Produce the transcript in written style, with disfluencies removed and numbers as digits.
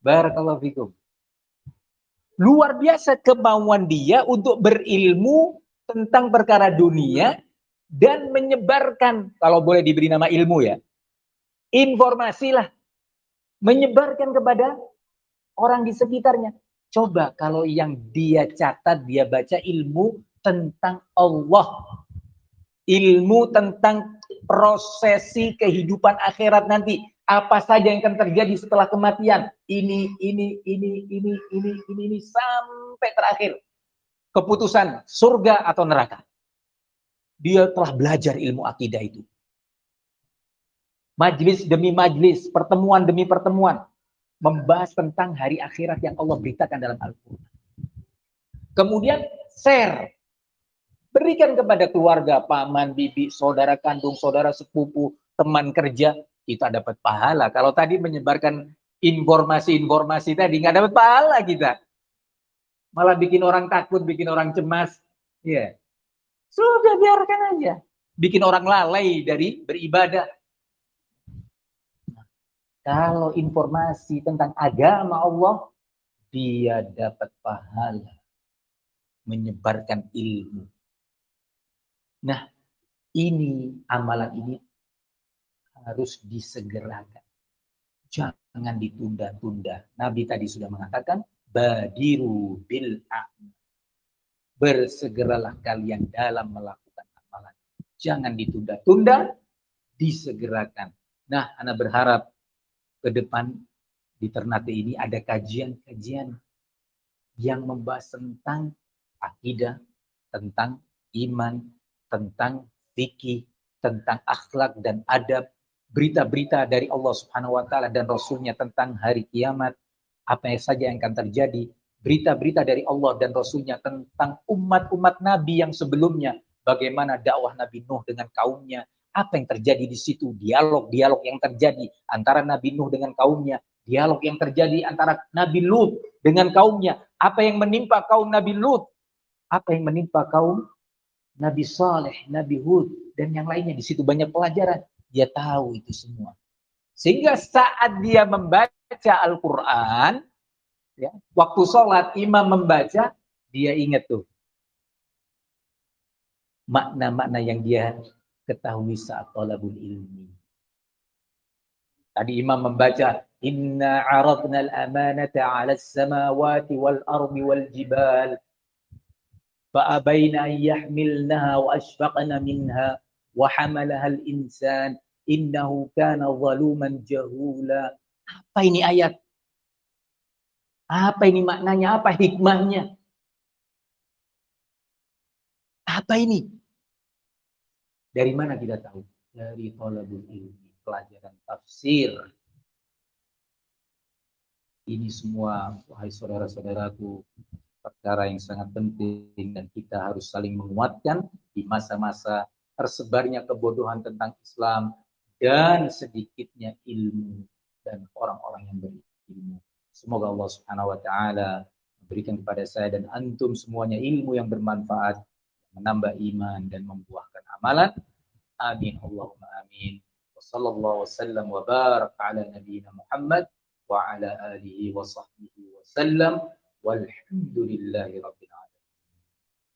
Barakallahu fikum. Luar biasa kemauan dia untuk berilmu tentang perkara dunia dan menyebarkan, kalau boleh diberi nama ilmu ya, informasi lah, menyebarkan kepada orang di sekitarnya. Coba kalau yang dia catat, dia baca ilmu tentang Allah, ilmu tentang prosesi kehidupan akhirat nanti, apa saja yang akan terjadi setelah kematian, ini sampai terakhir keputusan surga atau neraka. Dia telah belajar ilmu akidah itu. Majlis demi majlis, pertemuan demi pertemuan, membahas tentang hari akhirat yang Allah beritakan dalam Al-Quran. Kemudian share, berikan kepada keluarga, paman, bibi, saudara kandung, saudara sepupu, teman kerja, kita dapat pahala. Kalau tadi menyebarkan informasi-informasi tadi, nggak dapat pahala kita. Malah bikin orang takut, bikin orang cemas. Ya, sudah biarkan aja. Bikin orang lalai dari beribadah. Kalau informasi tentang agama Allah, dia dapat pahala menyebarkan ilmu. Nah, ini amalan ini harus disegerakan. Jangan ditunda-tunda. Nabi tadi sudah mengatakan, badiru bil a'mal. Bersegeralah kalian dalam melakukan amalan. Jangan ditunda-tunda, disegerakan. Nah, Ana berharap ke depan di Ternate ini ada kajian-kajian yang membahas tentang akidah, tentang iman, tentang fikih, tentang akhlak dan adab, berita-berita dari Allah Subhanahu wa taala dan Rasulnya tentang hari kiamat, apa saja yang akan terjadi, berita-berita dari Allah dan Rasulnya tentang umat-umat Nabi yang sebelumnya, bagaimana dakwah Nabi Nuh dengan kaumnya, apa yang terjadi di situ, dialog-dialog yang terjadi antara Nabi Nuh dengan kaumnya, dialog yang terjadi antara Nabi Lut dengan kaumnya, apa yang menimpa kaum Nabi Lut, apa yang menimpa kaum Nabi Saleh, Nabi Hud, dan yang lainnya. Di situ banyak pelajaran. Dia tahu itu semua. Sehingga saat dia membaca Al-Quran, ya, waktu sholat imam membaca, dia ingat tuh makna-makna yang dia ketahui saat thalabul ilmi. Tadi imam membaca, Inna aradna al-amanata ala as-samawati wal-ardi wal-jibal. فأبين أن يحملنها وأشفقن منها وحملها الإنسان إنه كان ظلوما جهولا. Apa ini ayat? Apa ini maknanya? Apa hikmahnya? Apa ini? Dari mana kita tahu? Dari thalabul ilmi, pelajaran tafsir. Ini semua, wahai saudara-saudaraku, perkara yang sangat penting dan kita harus saling menguatkan di masa-masa tersebarnya kebodohan tentang Islam dan sedikitnya ilmu dan orang-orang yang berilmu. Semoga Allah Subhanahu wa taala memberikan kepada saya dan antum semuanya ilmu yang bermanfaat, menambah iman dan membuahkan amalan. Amin Allahumma amin. Wassallallahu wasallam wa barak ala nabiyyina Muhammad wa ala alihi wa sahbihi wa sallam. Walhamdulillahi rabbil